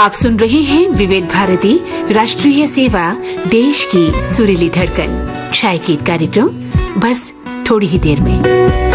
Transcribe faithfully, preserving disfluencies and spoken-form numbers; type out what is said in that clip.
आप सुन रहे हैं विविध भारती राष्ट्रीय सेवा, देश की सुरीली धड़कन। छाया गीत कार्यक्रम बस थोड़ी ही देर में।